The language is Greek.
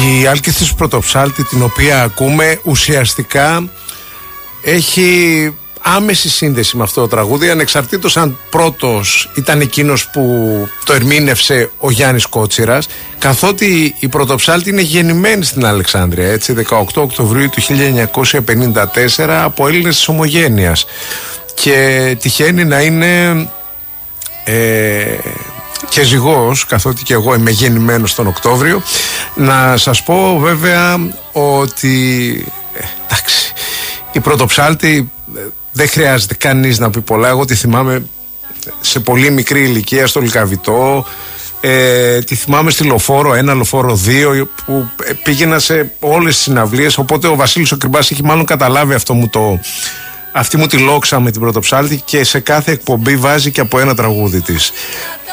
Η Άλκηθης Πρωτοψάλτη, την οποία ακούμε, ουσιαστικά έχει άμεση σύνδεση με αυτό το τραγούδι, ανεξαρτήτως αν πρώτος ήταν εκείνος που το ερμήνευσε ο Γιάννης Κότσιρας, καθότι η Πρωτοψάλτη είναι γεννημένη στην Αλεξάνδρεια, έτσι, 18 Οκτωβρίου του 1954, από Έλληνες της Ομογένειας, και τυχαίνει να είναι και ζυγός, καθότι και εγώ είμαι γεννημένος τον Οκτώβριο. Να σας πω βέβαια ότι εντάξει, η Πρωτοψάλτη δεν χρειάζεται κανείς να πει πολλά. Εγώ τη θυμάμαι σε πολύ μικρή ηλικία στο Λυκαβητό, τη θυμάμαι στη Λοφόρο 1, Λοφόρο 2, που πήγαινα σε όλες τις συναυλίες, οπότε ο Βασίλης ο Κρυμπάς έχει μάλλον καταλάβει αυτή μου τη λόξα με την Πρωτοψάλτη, και σε κάθε εκπομπή βάζει και από ένα τραγούδι της.